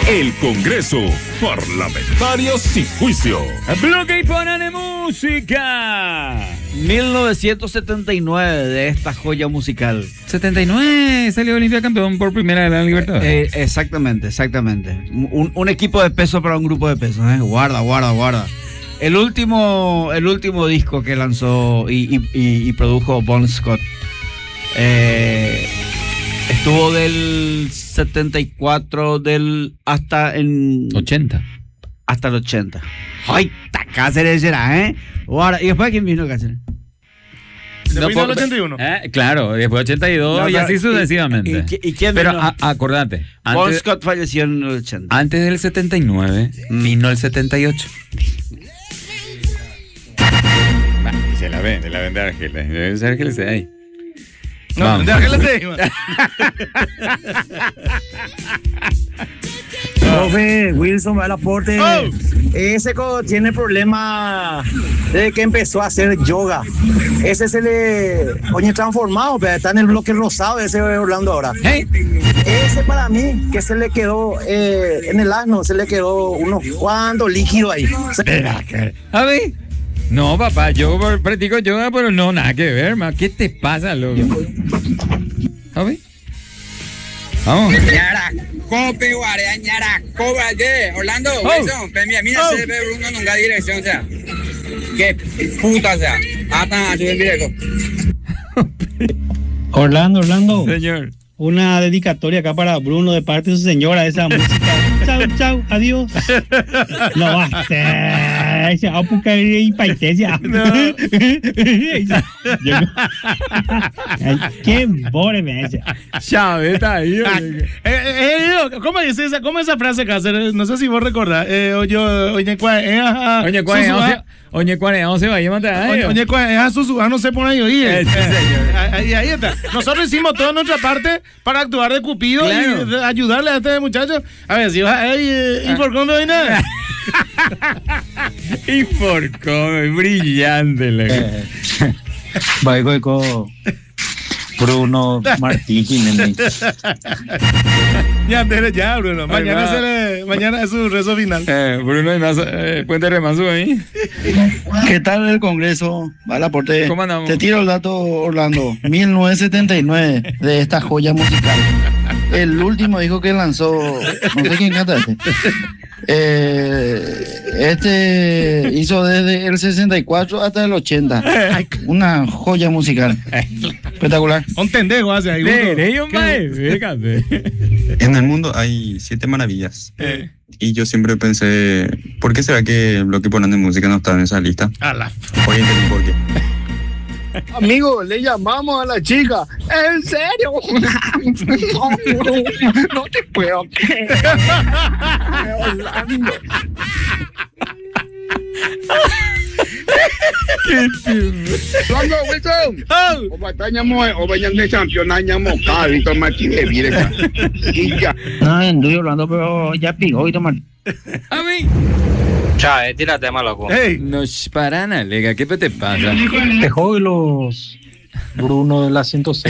El Congreso Parlamentario Sin Juicio. Bloque hispana de música. 1979 de esta joya musical. 79 salió Olimpia campeón por primera vez en la Libertadores. Exactamente. Un equipo de peso para un grupo de peso. Guarda. El último disco que lanzó y produjo Bon Scott. Estuvo del 74 hasta el 80. Hasta el 80. ¡Ay, Cáceres será, eh! Guarda. ¿Y después quién vino Cáceres? Después del 81. Claro, después 82 no, y así sucesivamente. ¿Y quién Pero vino? acordate. Bon Scott falleció en el 80. Antes del 79 vino el 78. Se la ven de Ángeles. Debe ser Ángeles de ahí. No, de Ángeles de ahí. Profe, Wilson va al aporte. Ese tiene problema desde que empezó a hacer yoga. Ese se le transformado, pero está en el bloque rosado ese Orlando ahora. Hey. Ese para mí que se le quedó en el asno, se le quedó unos cuantos líquidos ahí. A ver. No, papá, yo practico yoga, pero no, nada que ver, ma. ¿Qué te pasa, loco? A ver. Vamos. Cope, guardia, ñara, cobarde. Orlando, Wilson, a mí no se ve Bruno nunca dirección, o sea. Qué puta, o sea. Hasta yo en directo. Orlando. Señor. Una dedicatoria acá para Bruno de parte de su señora, esa música. Chau, adiós. No basta. Ese apuca y paitesia. Qué bore me hace. Chaveta ahí. ¿Cómo dice esa? ¿Cómo esa frase, Cáceres? No sé si vos recordás. Oye, se va a llamar. Susu, no se pone ahí oír. Ahí está. Nosotros hicimos toda nuestra parte para actuar de Cupido, claro, y ayudarle a este muchacho. A ver, si vas ahí, Inforcome hoy nada. Inforcome, brillante. Baigo Bruno Martín Jiménez. Ya, Bruno. Mañana es su rezo final. Bruno, puente remanso ahí. ¿Qué tal el Congreso? Va al aporte. ¿Cómo andamos? Te tiro el dato, Orlando. 1979 de esta joya musical. El último disco que lanzó, no sé quién canta este hizo desde el 64 hasta el 80. Una joya musical. Espectacular. Un tendejo hace ahí. En el mundo hay 7 maravillas. Y yo siempre pensé, ¿por qué será que el bloque Hispana de música no está en esa lista? Hoy entendí por qué. Amigo, le llamamos a la chica. ¿En serio? No te puedo creer. Orlando. Orlando, Wilson. O batallamos o vayan de campeonato cada Víctor Martínez viene. Y ya. No, estoy hablando, pero ya pegó y tomar. A mí. Chao, tírate más loco. No para nada, lega, ¿qué te pasa? Dejó los Bruno de la 106.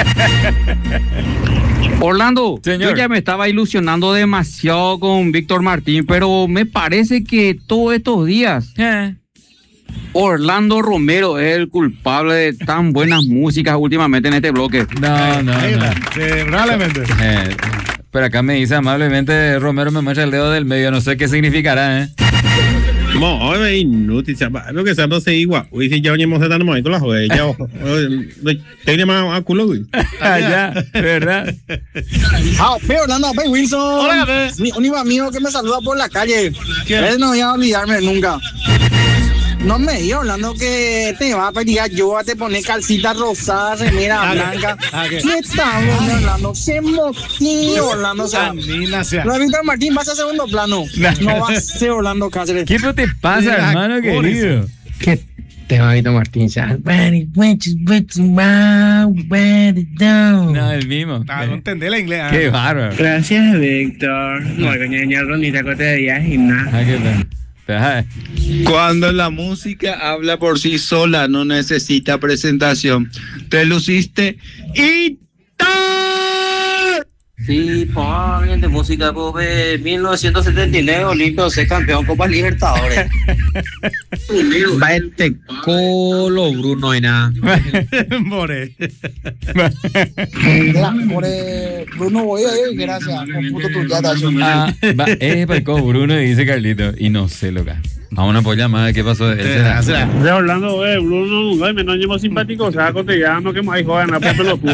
Orlando, señor, yo ya me estaba ilusionando demasiado con Víctor Martín, pero me parece que todos estos días Orlando Romero es el culpable de tan buenas músicas últimamente en este bloque. No. Sí, probablemente. Pero acá me dice amablemente, Romero me muestra el dedo del medio, no sé qué significará, No, hoy es inútil, lo que sea, no sé igual. Hoy sí ya venimos de tan mal con la joya, ya tiene más a culo, güey. Ya, ¿verdad? Pero Orlando, Wilson. Hola, un amigo que me saluda por la calle. Él no voy a olvidarme nunca. No me digas, Orlando, que te va a pedir yo a te poner calcita rosada, remera blanca. ¿Qué está, Orlando? Se motiva, Orlando. O sea, no, Víctor Martín, vas a segundo plano. No va a ser Orlando Cáceres. ¿Qué te pasa, hermano querido? ¿Qué te va, Víctor Martín? No, el mismo. No entendé la inglés. Qué bárbaro. Gracias, Víctor. No, coño, Ronita, que te digas gimnasio. Qué pena. Cuando la música habla por sí sola, no necesita presentación. Te luciste y Sí, pongan de música, pues 1979 Olimpio se campeón Copa Libertadores. Va este colo Bruno y nada. More. Bruno, voy a ir, gracias. Puto tu ya Es para el Bruno y dice Carlito. Y no sé, loca. Vamos a apoyar más. ¿Qué pasó? Ya hablando, Bruno, no me no simpático, o sea, cotidiano que más joven, a Pepe lo pudo.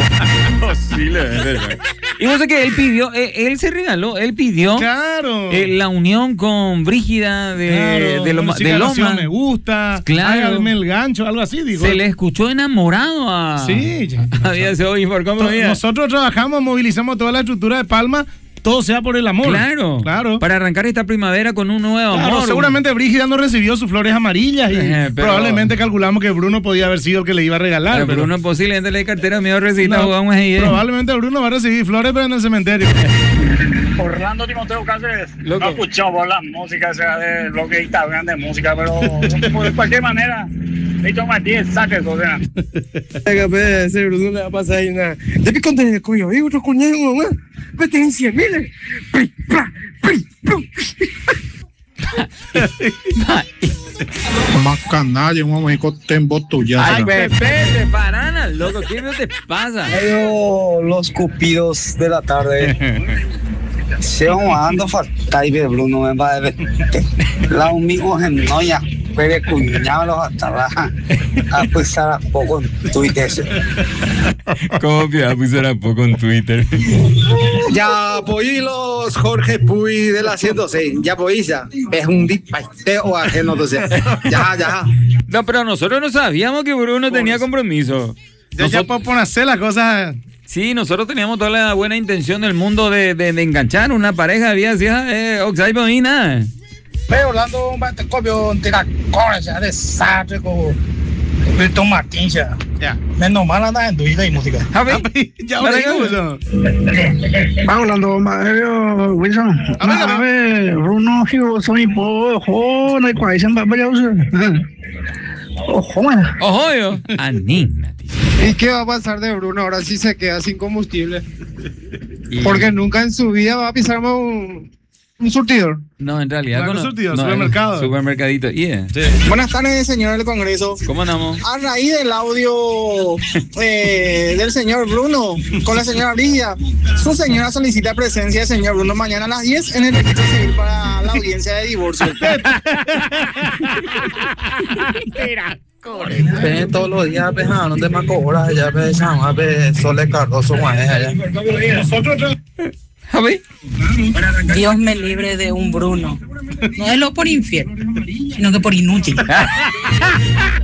Y vos sé que él pidió, él se regaló, él pidió la unión con Brígida de Loma. Me gusta, claro. Hágame el gancho, algo así, dijo. Se le escuchó enamorado a... Sí. Nosotros trabajamos, movilizamos toda la estructura de Palma, todo sea por el amor. Claro. Para arrancar esta primavera con un nuevo amor. Seguramente Brígida no recibió sus flores amarillas y probablemente calculamos que Bruno podía haber sido el que le iba a regalar. Pero Bruno posiblemente le cartera mío recita, jugamos ahí. Probablemente Bruno va a recibir flores, pero en el cementerio. Orlando Timoteo Cáceres, no he escuchado por la música, o sea, de lo que está hablando de música, pero de cualquier manera, Víctor Martínez saca eso, o sea. Ese Bruno le va a pasar ahí nada. Debe contener el cuello, hay otro cuñado, mamá. Vete en 100,000. Más canalla, un momento tembo tuya. Ay, Pepe, parana, loco, ¿qué no te pasa? Los cupidos de la tarde. Se van ando fatal de Bruno, me va a ver. La amigo en noia, pero cuñado hasta baja. A pesar a poco en Twitter. ¿Cómo que a pesar a poco en Twitter? Ya voy los Jorge Puy de la 106. Ya voy ya. Es un dispaiteo ajeno, entonces. Ya. No, pero nosotros no sabíamos que Bruno tenía compromiso. Ya por hacer las cosas. Sí, nosotros teníamos toda la buena intención del mundo de enganchar una pareja, había Oxide Bonina. Pero Orlando, un copio de la cosa, desastre con Víctor Martínez. Ya. Menos mal anda en Twitter y música. Ya ahora eso. Va Orlando, Wilson. A ver, Bruno, soy poco, no hay cual, se va a Ojo, yo. Anina. ¿Y qué va a pasar de Bruno ahora si se queda sin combustible? Porque nunca en su vida va a pisar un surtidor. No, en realidad. Un surtidor, supermercado. Supermercadito, yeah. Sí. Buenas tardes, señor del Congreso. ¿Cómo andamos? A raíz del audio del señor Bruno con la señora Brígida, su señora solicita presencia del señor Bruno mañana a las 10 en el registro civil para la audiencia de divorcio. Todos los días no te me cobras allá, Sole Cardoso, allá. Dios me libre de un Bruno. No es lo por infiel, sino que por inútil.